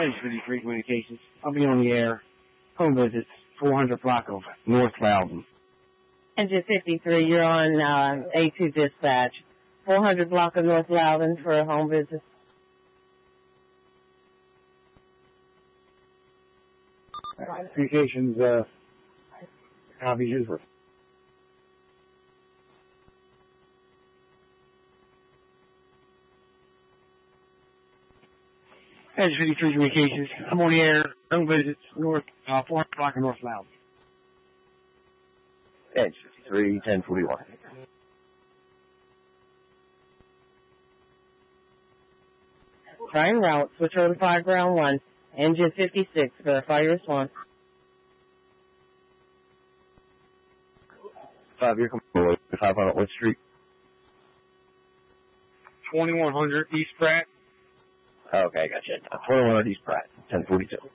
Edge 53 Communications. I'll be on the air. Home visits, 400 block of North Loudon. Engine 53, you're on A2 dispatch. 400 block of North Loudon for a home visit. Communications, copy user. Edge 53 Communications. I'm on the air. Home visits, 400 block of North Loudon. Edge 53, 1041. Trying route, switch over to 5 ground 1. Engine 56, verify your response. 5, you're coming 500 Wood Street. 2100 East Pratt. Okay, gotcha. 2100 East Pratt, 1042.